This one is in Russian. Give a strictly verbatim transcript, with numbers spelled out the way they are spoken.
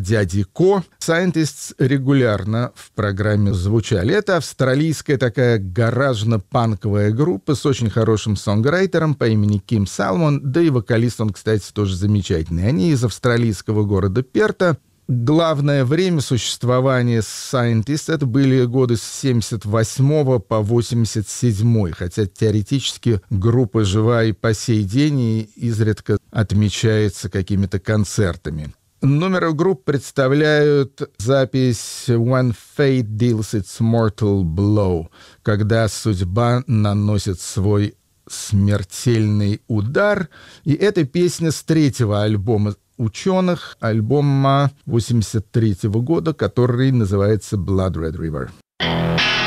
Дяди Ко. Scientists регулярно в программе звучали. Это австралийская такая гаражно-панковая группа с очень хорошим сонграйтером по имени Ким Салмон, да и вокалист он, кстати, тоже замечательный. Они из австралийского города Перта. Главное время существования Scientists — это были годы с семьдесят восьмого по восемьдесят седьмой, хотя теоретически группа жива и по сей день и изредка отмечается какими-то концертами. Номер групп представляют запись «When Fate Deals Its Mortal Blow», когда судьба наносит свой смертельный удар. И эта песня с третьего альбома ученых, альбома восемьдесят третьего года, который называется «Blood Red River».